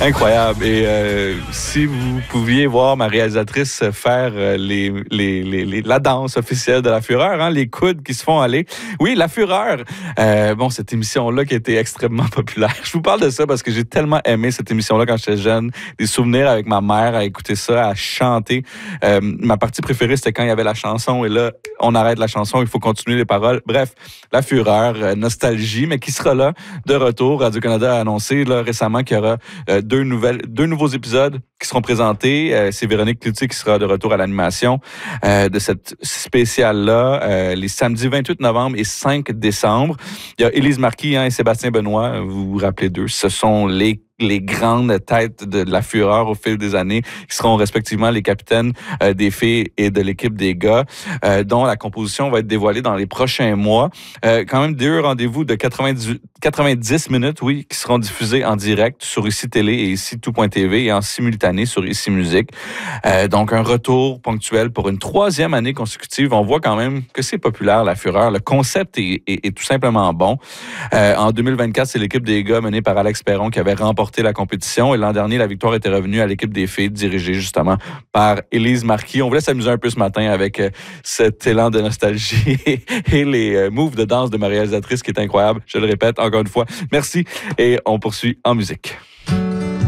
Incroyable. Et si vous pouviez voir ma réalisatrice faire la danse officielle de La Fureur, hein, les coudes qui se font aller. Oui, La Fureur. Cette émission-là qui a été extrêmement populaire. Je vous parle de ça parce que j'ai tellement aimé cette émission-là quand j'étais jeune. Des souvenirs avec ma mère à écouter ça, à chanter. Ma partie préférée, c'était quand il y avait la chanson et là, on arrête la chanson, il faut continuer les paroles. Bref, La Fureur, nostalgie, mais qui sera là de retour. Radio-Canada a annoncé là, récemment qu'il y aura deux nouveaux épisodes qui seront présentés. C'est Véronique Cloutier qui sera de retour à l'animation de cette spéciale-là, les samedis 28 novembre et 5 décembre. Il y a Élise Marquis et Sébastien Benoît, vous vous rappelez d'eux. Ce sont les grandes têtes de La Fureur au fil des années, qui seront respectivement les capitaines des filles et de l'équipe des gars, dont la composition va être dévoilée dans les prochains mois. Quand même 2 rendez-vous de 90 minutes, oui, qui seront diffusés en direct sur Ici Télé et Ici Tout.tv et en simultané sur Ici Musique. Donc, un retour ponctuel pour une 3e année consécutive. On voit quand même que c'est populaire, La Fureur. Le concept est tout simplement bon. En 2024, c'est l'équipe des gars menée par Alex Perron qui avait remporté la compétition. Et l'an dernier, la victoire était revenue à l'équipe des filles, dirigée justement par Élise Marquis. On voulait s'amuser un peu ce matin avec cet élan de nostalgie et les moves de danse de ma réalisatrice qui est incroyable. Je le répète encore une fois. Merci et on poursuit en musique.